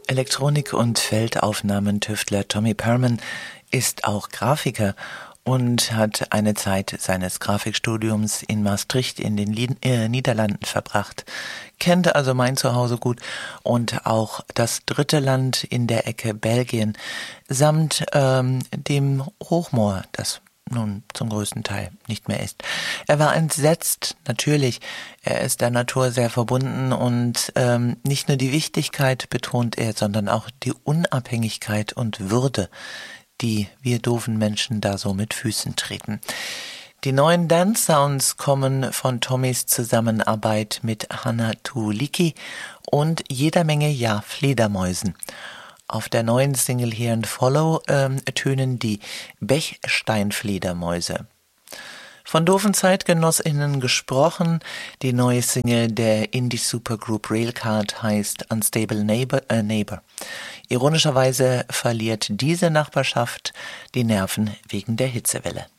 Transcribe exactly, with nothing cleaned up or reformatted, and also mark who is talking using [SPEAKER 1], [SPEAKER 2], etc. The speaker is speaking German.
[SPEAKER 1] Elektronik- und Feldaufnahmentüftler Tommy Perman ist auch Grafiker und hat eine Zeit seines Grafikstudiums in Maastricht in den Lied- äh, Niederlanden verbracht, kennt also mein Zuhause gut und auch das dritte Land in der Ecke Belgien samt ähm, dem Hochmoor, das nun zum größten Teil nicht mehr ist. Er war entsetzt, natürlich. Er ist der Natur sehr verbunden und ähm, nicht nur die Wichtigkeit betont er, sondern auch die Unabhängigkeit und Würde, die wir doofen Menschen da so mit Füßen treten. Die neuen Dance-Sounds kommen von Tommys Zusammenarbeit mit Hanna Tuulikki und jeder Menge Ja Fledermäusen. Auf der neuen Single Hear and Follow ähm, tönen die Bechsteinfledermäuse. Von doofen ZeitgenossInnen gesprochen, die neue Single der Indie-Supergroup Railcard heißt Unstable Neighbor, äh, Neighbor. Ironischerweise verliert diese Nachbarschaft die Nerven wegen der Hitzewelle.